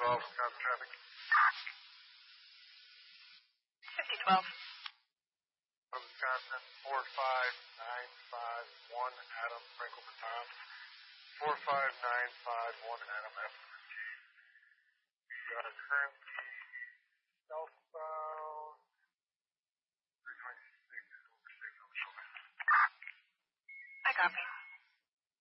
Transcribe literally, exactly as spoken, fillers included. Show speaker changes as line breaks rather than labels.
twelve, Wisconsin traffic.
fifty twelve.
Wisconsin, four five nine five one Adam, Franklin Baton. four five nine five one Adam, F. We are currently